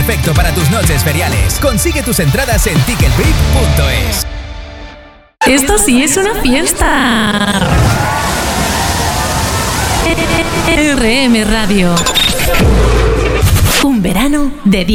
perfecto para tus noches feriales. Consigue tus entradas en ticketbib.es. Esto sí es una fiesta. RM Radio. Un verano de 10.